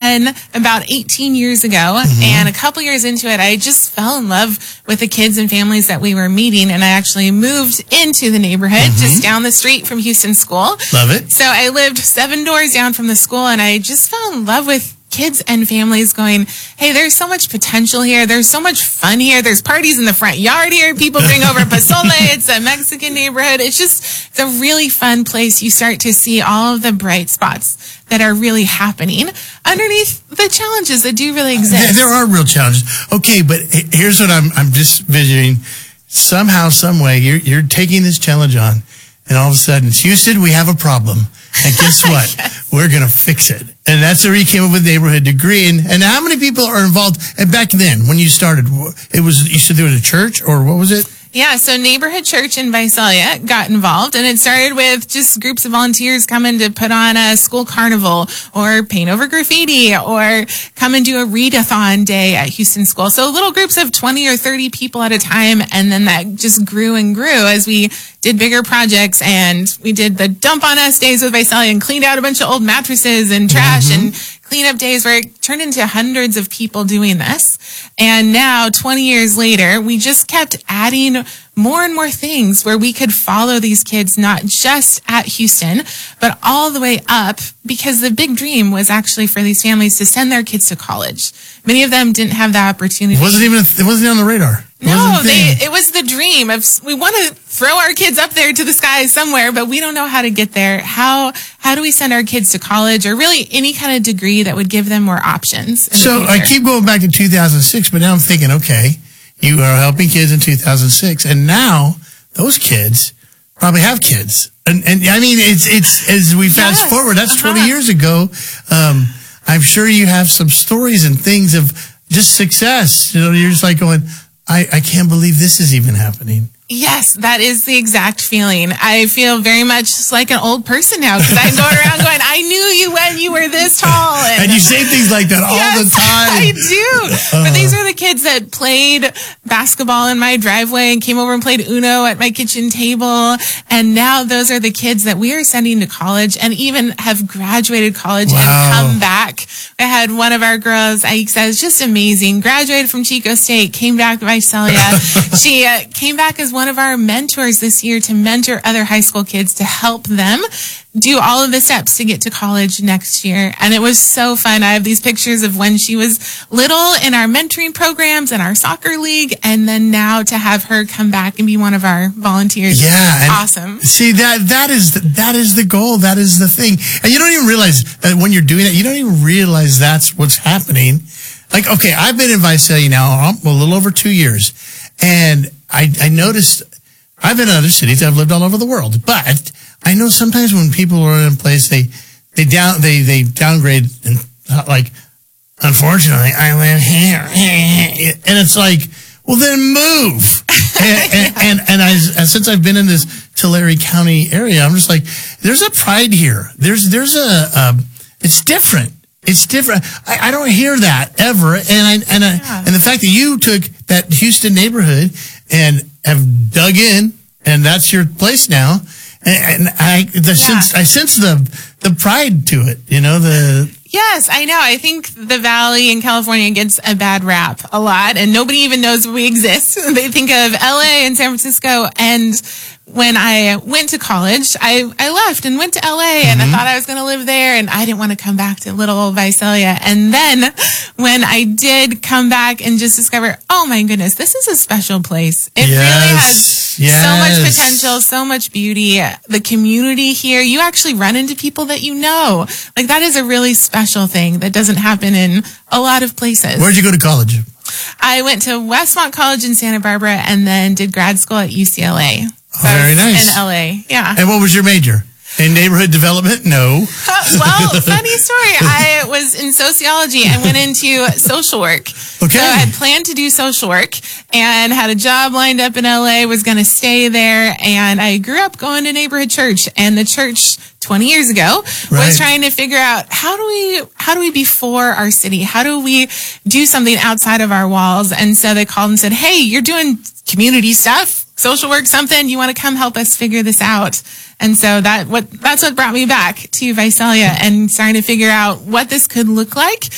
10 about 18 years ago. And a couple years into it, I just fell in love with the kids and families that we were meeting. And I actually moved into the neighborhood just down the street from Houston School. Love it. So I lived 7 doors down from the school, and I just fell in love with kids and families going, hey, there's so much potential here. There's so much fun here. There's parties in the front yard here. People bring over pozole. It's a Mexican neighborhood. It's a really fun place. You start to see all of the bright spots that are really happening underneath the challenges that do really exist. There are real challenges. Okay, but here's what I'm just visioning. Somehow, some way, you're taking this challenge on, and all of a sudden, Houston, we have a problem. And guess what? Yes. We're going to fix it. And that's where you came up with neighborhood degree. And how many people are involved? And back then, when you started, you said there was a church, or what was it? Yeah, so Neighborhood Church in Visalia got involved, and it started with just groups of volunteers coming to put on a school carnival or paint over graffiti or come and do a readathon day at Houston School. So little groups of 20 or 30 people at a time, and then that just grew and grew as we did bigger projects, and we did the Dump on Us days with Visalia and cleaned out a bunch of old mattresses and trash and cleanup days where it turned into hundreds of people doing this. And now, 20 years later, we just kept adding more and more things where we could follow these kids, not just at Houston, but all the way up, because the big dream was actually for these families to send their kids to college. Many of them didn't have that opportunity. It wasn't on the radar. No, it was the dream of, we want to throw our kids up there to the sky somewhere, but we don't know how to get there. How do we send our kids to college, or really any kind of degree that would give them more options? So I keep going back to 2006, but now I'm thinking, okay, you are helping kids in 2006, and now those kids probably have kids. And I mean, it's as we fast forward, that's 20 years ago. I'm sure you have some stories and things of just success. You know, you're just like going, I can't believe this is even happening. Yes, that is the exact feeling. I feel very much like an old person now, because I'm going around going, I knew you when you were this tall. And you say things like that all the time. I do. But these are the kids that played basketball in my driveway and came over and played Uno at my kitchen table. And now those are the kids that we are sending to college and even have graduated college and come back. I had one of our girls, Aixa, is just amazing, graduated from Chico State, came back to Visalia. She came back as one of our mentors this year to mentor other high school kids to help them do all of the steps to get to college next year. And it was so fun. I have these pictures of when she was little in our mentoring programs and our soccer league, and then now to have her come back and be one of our volunteers. Yeah. Awesome. See, that is the goal. That is the thing. And you don't even realize that when you're doing it, you don't even realize that's what's happening. Like, okay, I've been in Visalia now a little over 2 years, and I noticed, I've been in other cities, I've lived all over the world, but I know sometimes when people are in a place, they downgrade, and like, unfortunately, I live here, and it's like, well, then move. and since I've been in this Tulare County area, I'm just like, there's a pride here. There's it's different. It's different. I don't hear that ever. And the fact that you took that Houston neighborhood and have dug in, and that's your place now. And I sense the pride to it, you know, Yes, I know. I think the Valley in California gets a bad rap a lot, and nobody even knows we exist. They think of LA and San Francisco, and when I went to college, I left and went to LA, and I thought I was going to live there, and I didn't want to come back to little old Visalia. And then when I did come back and just discover, oh my goodness, this is a special place. It really has so much potential, so much beauty. The community here, you actually run into people that you know. Like, that is a really special thing that doesn't happen in a lot of places. Where'd you go to college? I went to Westmont College in Santa Barbara and then did grad school at UCLA. Oh, very nice. In LA, yeah. And what was your major? In neighborhood development? No. Well, funny story. I was in sociology and went into social work. Okay. So I had planned to do social work and had a job lined up in LA, was going to stay there. And I grew up going to neighborhood church, and the church 20 years ago was trying to figure out how do we be for our city? How do we do something outside of our walls? And so they called and said, hey, you're doing community stuff, social work, something. You want to come help us figure this out? And so that's what brought me back to Visalia and starting to figure out what this could look like